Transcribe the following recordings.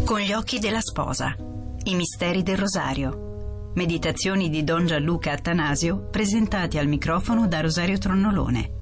Con gli occhi della sposa. I misteri del rosario. Meditazioni di Don Gianluca Attanasio presentati al microfono da Rosario Tronnolone.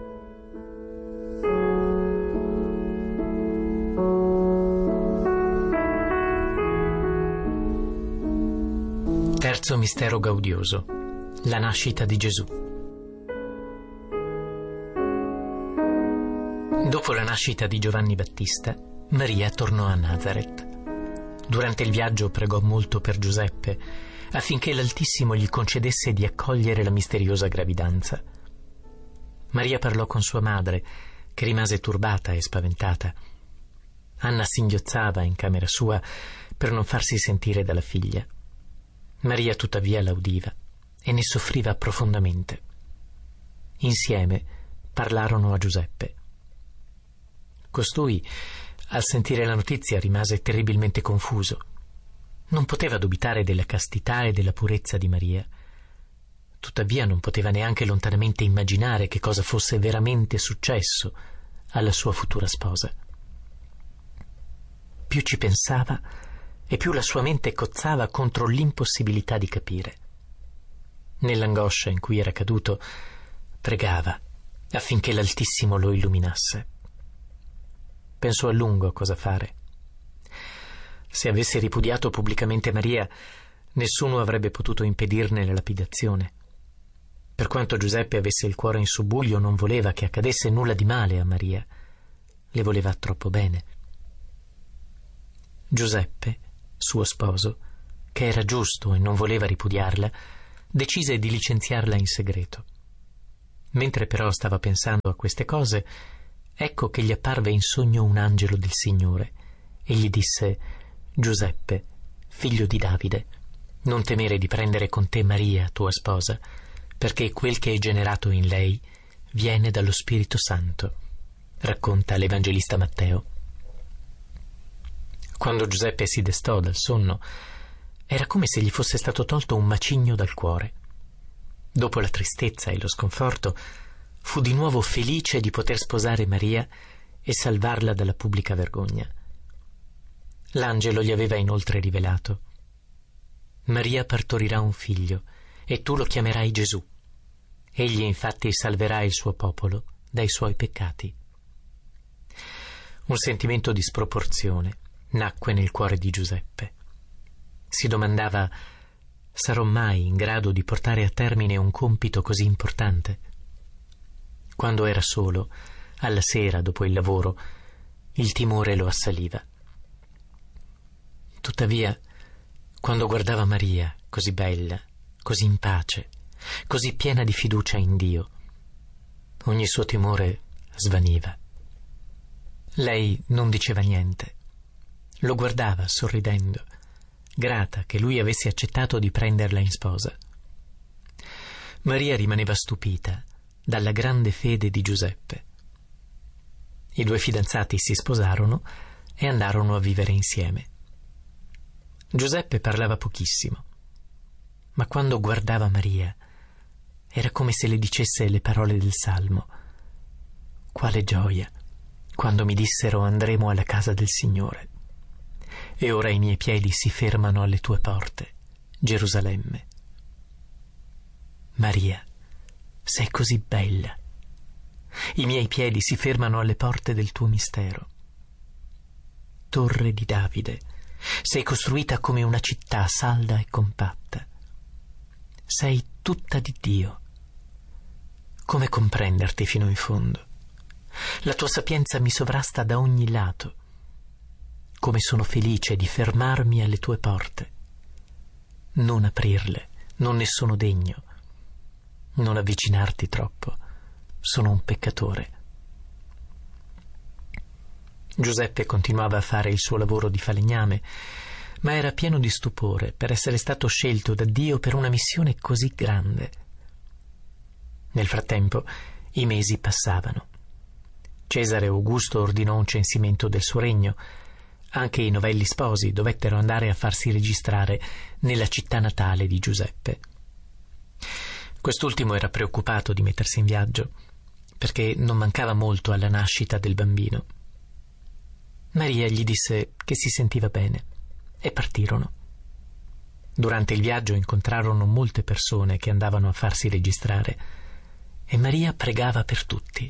Terzo mistero gaudioso: la nascita di Gesù. Dopo la nascita di Giovanni Battista, Maria tornò a Nazareth. Durante il viaggio pregò molto per Giuseppe, affinché l'Altissimo gli concedesse di accogliere la misteriosa gravidanza. Maria parlò con sua madre, che rimase turbata e spaventata. Anna singhiozzava in camera sua per non farsi sentire dalla figlia. Maria tuttavia la udiva e ne soffriva profondamente. Insieme parlarono a Giuseppe. Costui, al sentire la notizia, rimase terribilmente confuso. Non poteva dubitare della castità e della purezza di Maria. Tuttavia non poteva neanche lontanamente immaginare che cosa fosse veramente successo alla sua futura sposa. Più ci pensava e più la sua mente cozzava contro l'impossibilità di capire. Nell'angoscia in cui era caduto, pregava affinché l'Altissimo lo illuminasse. Pensò a lungo cosa fare. Se avesse ripudiato pubblicamente Maria, nessuno avrebbe potuto impedirne la lapidazione. Per quanto Giuseppe avesse il cuore in subbuglio, non voleva che accadesse nulla di male a Maria. Le voleva troppo bene. Giuseppe, suo sposo, che era giusto e non voleva ripudiarla, decise di licenziarla in segreto. Mentre però stava pensando a queste cose, ecco che gli apparve in sogno un angelo del Signore e gli disse: «Giuseppe, figlio di Davide, non temere di prendere con te Maria, tua sposa, perché quel che è generato in lei viene dallo Spirito Santo», racconta l'Evangelista Matteo. Quando Giuseppe si destò dal sonno, era come se gli fosse stato tolto un macigno dal cuore. Dopo la tristezza e lo sconforto, fu di nuovo felice di poter sposare Maria e salvarla dalla pubblica vergogna. L'angelo gli aveva inoltre rivelato: «Maria partorirà un figlio e tu lo chiamerai Gesù. Egli infatti salverà il suo popolo dai suoi peccati». Un sentimento di sproporzione nacque nel cuore di Giuseppe. Si domandava: sarò mai in grado di portare a termine un compito così importante? Quando era solo, alla sera dopo il lavoro, il timore lo assaliva. Tuttavia, quando guardava Maria, così bella, così in pace, così piena di fiducia in Dio, ogni suo timore svaniva. Lei non diceva niente. Lo guardava sorridendo, grata che lui avesse accettato di prenderla in sposa. Maria rimaneva stupita dalla grande fede di Giuseppe. I due fidanzati si sposarono e andarono a vivere insieme. Giuseppe parlava pochissimo, ma quando guardava Maria era come se le dicesse le parole del Salmo: «Quale gioia quando mi dissero andremo alla casa del Signore. E ora i miei piedi si fermano alle tue porte, Gerusalemme». Maria, sei così bella. I miei piedi si fermano alle porte del tuo mistero. Torre di Davide, sei costruita come una città salda e compatta. Sei tutta di Dio. Come comprenderti fino in fondo? La tua sapienza mi sovrasta da ogni lato. Come sono felice di fermarmi alle tue porte. Non aprirle, non ne sono degno. Non avvicinarti troppo, sono un peccatore. Giuseppe continuava a fare il suo lavoro di falegname, ma era pieno di stupore per essere stato scelto da Dio per una missione così grande. Nel frattempo i mesi passavano. Cesare Augusto ordinò un censimento del suo regno. Anche i novelli sposi dovettero andare a farsi registrare nella città natale di Giuseppe. Quest'ultimo era preoccupato di mettersi in viaggio, perché non mancava molto alla nascita del bambino. Maria gli disse che si sentiva bene e partirono. Durante il viaggio incontrarono molte persone che andavano a farsi registrare e Maria pregava per tutti.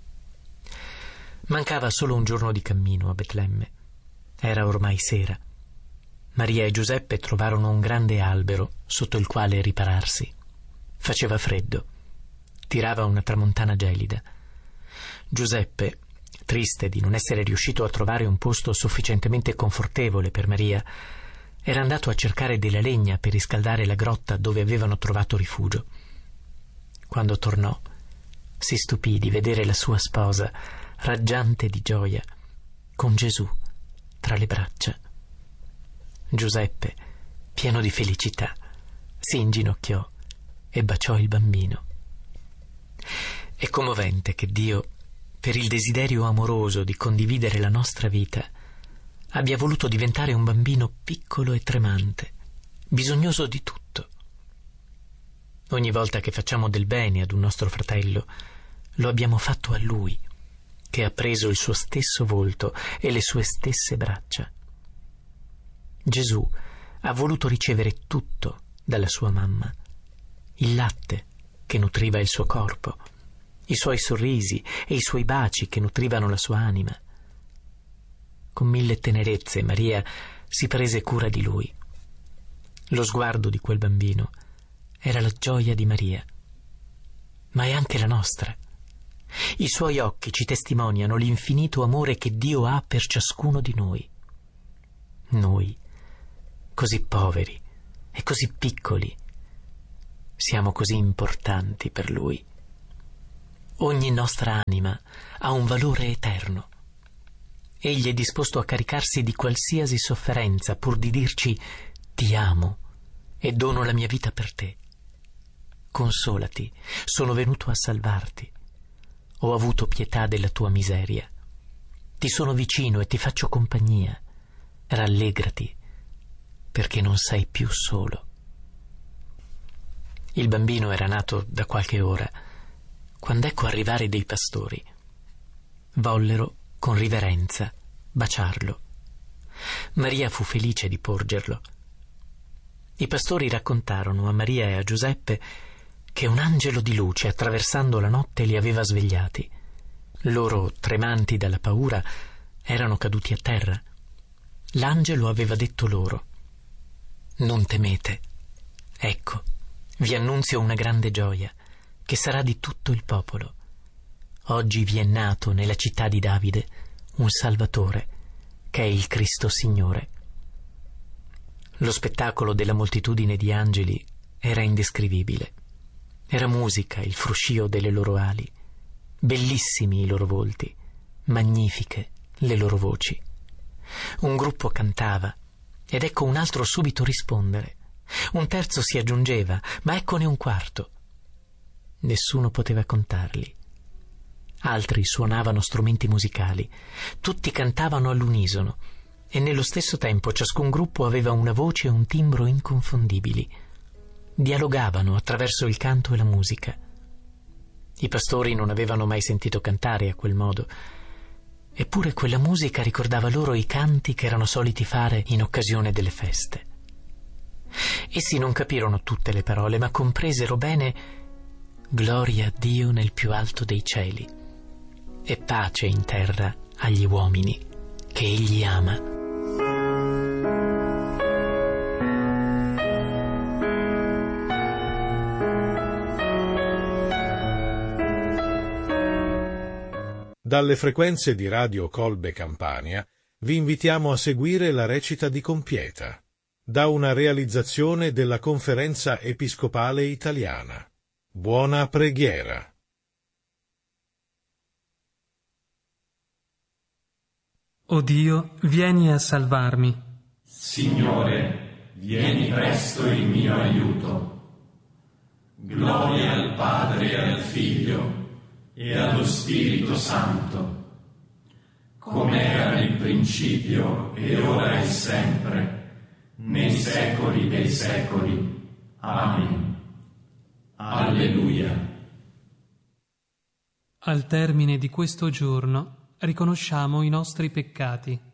Mancava solo un giorno di cammino a Betlemme. Era ormai sera. Maria e Giuseppe trovarono un grande albero sotto il quale ripararsi. Faceva freddo. Tirava una tramontana gelida. Giuseppe, triste di non essere riuscito a trovare un posto sufficientemente confortevole per Maria, era andato a cercare della legna per riscaldare la grotta dove avevano trovato rifugio. Quando tornò, si stupì di vedere la sua sposa, raggiante di gioia, con Gesù tra le braccia. Giuseppe, pieno di felicità, si inginocchiò e baciò il bambino. È commovente che Dio, per il desiderio amoroso di condividere la nostra vita, abbia voluto diventare un bambino piccolo e tremante, bisognoso di tutto. Ogni volta che facciamo del bene ad un nostro fratello, lo abbiamo fatto a Lui, che ha preso il suo stesso volto e le sue stesse braccia. Gesù ha voluto ricevere tutto dalla sua mamma: il latte che nutriva il suo corpo, i suoi sorrisi e i suoi baci che nutrivano la sua anima. Con 1000 tenerezze Maria si prese cura di lui. Lo sguardo di quel bambino era la gioia di Maria, ma è anche la nostra. I suoi occhi ci testimoniano l'infinito amore che Dio ha per ciascuno di noi. Noi, così poveri e così piccoli, siamo così importanti per Lui. Ogni nostra anima ha un valore eterno. Egli è disposto a caricarsi di qualsiasi sofferenza pur di dirci: ti amo e dono la mia vita per te. Consolati, sono venuto a salvarti. Ho avuto pietà della tua miseria. Ti sono vicino e ti faccio compagnia. Rallegrati, perché non sei più solo. Il bambino era nato da qualche ora, quando ecco arrivare dei pastori. Vollero, con riverenza, baciarlo. Maria fu felice di porgerlo. I pastori raccontarono a Maria e a Giuseppe che un angelo di luce, attraversando la notte, li aveva svegliati. Loro, tremanti dalla paura, erano caduti a terra. L'angelo aveva detto loro: non temete, ecco, vi annunzio una grande gioia, che sarà di tutto il popolo. Oggi vi è nato nella città di Davide un Salvatore, che è il Cristo Signore. Lo spettacolo della moltitudine di angeli era indescrivibile. Era musica il fruscio delle loro ali, bellissimi i loro volti, magnifiche le loro voci. Un gruppo cantava, ed ecco un altro subito rispondere. Un terzo si aggiungeva, ma eccone un quarto. Nessuno poteva contarli. Altri suonavano strumenti musicali, tutti cantavano all'unisono, e nello stesso tempo ciascun gruppo aveva una voce e un timbro inconfondibili. Dialogavano attraverso il canto e la musica. I pastori non avevano mai sentito cantare a quel modo, eppure quella musica ricordava loro i canti che erano soliti fare in occasione delle feste. Essi non capirono tutte le parole, ma compresero bene: gloria a Dio nel più alto dei cieli e pace in terra agli uomini che Egli ama. Dalle frequenze di Radio Colbe Campania vi invitiamo a seguire la recita di Compieta, da una realizzazione della Conferenza Episcopale Italiana. Buona preghiera. O Dio, vieni a salvarmi. Signore, vieni presto in mio aiuto. Gloria al Padre e al Figlio e allo Spirito Santo, come era nel principio e ora e sempre, nei secoli dei secoli. Amen. Alleluia. Al termine di questo giorno riconosciamo i nostri peccati.